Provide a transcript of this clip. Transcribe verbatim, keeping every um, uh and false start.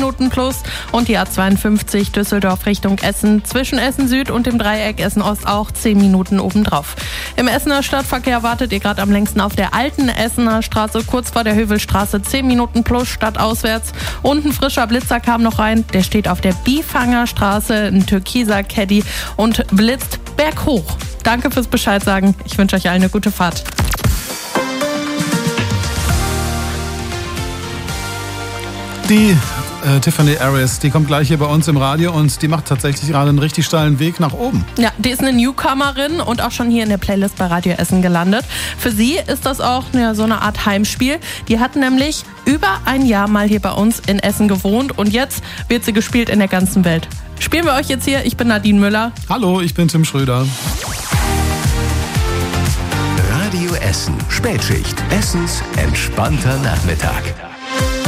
Minuten plus und die A zweiundfünfzig Düsseldorf Richtung Essen zwischen Essen Süd und dem Dreieck Essen Ost auch zehn Minuten obendrauf. Im Essener Stadtverkehr wartet ihr gerade am längsten auf der alten Essener Straße, kurz vor der Hövelstraße, zehn Minuten plus stadtauswärts. Und ein frischer Blitzer kam noch rein, der steht auf der Biefanger Straße, ein türkiser Caddy und blitzt berghoch. Danke fürs Bescheid sagen, ich wünsche euch allen eine gute Fahrt. Die äh, Tiffany Aris, die kommt gleich hier bei uns im Radio und die macht tatsächlich gerade einen richtig steilen Weg nach oben. Ja, die ist eine Newcomerin und auch schon hier in der Playlist bei Radio Essen gelandet. Für sie ist das auch ja, so eine Art Heimspiel. Die hat nämlich über ein Jahr mal hier bei uns in Essen gewohnt und jetzt wird sie gespielt in der ganzen Welt. Spielen wir euch jetzt hier. Ich bin Nadine Müller. Hallo, ich bin Tim Schröder. Radio Essen. Spätschicht. Essens entspannter Nachmittag.